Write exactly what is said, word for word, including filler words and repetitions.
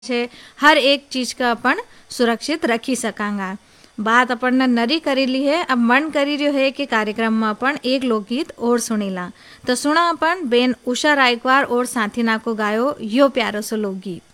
छे हर एक चीज का अपन सुरक्षित रखी सकांगा। बात अपन ने नरी करेली है। अब मन करी रह्यो है कि कार्यक्रम में अपन एक लोकगीत और सुनीला। तो सुना अपन बेन उषा रायकवार और साथीना को गायो यो प्यारो सो लोकगीत।